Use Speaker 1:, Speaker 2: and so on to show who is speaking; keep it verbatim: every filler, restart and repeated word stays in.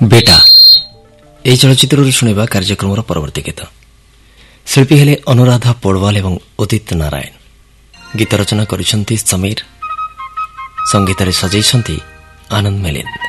Speaker 1: बेटा ଏହି ଚଳଚ୍ଚିତ୍ରରୁ ଶୁଣିବା କାର୍ଯ୍ୟକ୍ରମର ପରବର୍ତ୍ତୀ ଗୀତ। ଶିଳ୍ପୀ ହେଲେ ଅନୁରାଧା ପୋଡ଼ୱାଲ ଏବଂ ଉଦିତ ନାରାୟଣ। ଗୀତ ରଚନା କରିଛନ୍ତି ସମୀର, ସଙ୍ଗୀତରେ ସଜେଇଛନ୍ତି ଆନନ୍ଦ ମେଲିନ।